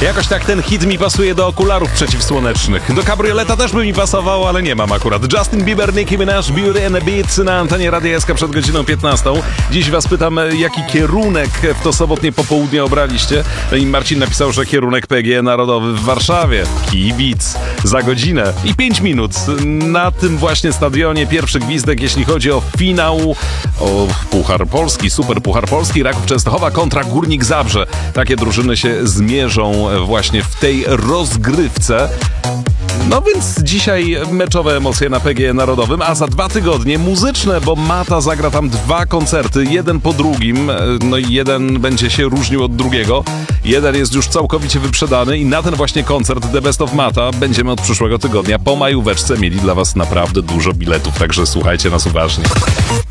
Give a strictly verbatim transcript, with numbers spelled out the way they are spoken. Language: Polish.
Jakoś tak ten hit mi pasuje do okularów przeciwsłonecznych. Do kabrioleta też by mi pasował, ale nie mam akurat. Justin Bieber, Nicki Minaj, Beauty and the Beat na antenie Radia S K przed godziną piętnastą. Dziś was pytam, jaki kierunek w to sobotnie popołudnie obraliście. I Marcin napisał, że kierunek P G E Narodowy w Warszawie. Kibic. Za godzinę i pięć minut na tym właśnie stadionie pierwszy gwizdek, jeśli chodzi o finał o Puchar Polski, Super Puchar Polski, Raków Częstochowa kontra Górnik Zabrze. Takie drużyny się zmierzą właśnie w tej rozgrywce. No więc dzisiaj meczowe emocje na P G E Narodowym, a za dwa tygodnie muzyczne, bo Mata zagra tam dwa koncerty, jeden po drugim, no i jeden będzie się różnił od drugiego. Jeden jest już całkowicie wyprzedany i na ten właśnie koncert The Best of Mata będziemy od przyszłego tygodnia po majóweczce mieli dla was naprawdę dużo biletów, także słuchajcie nas uważnie.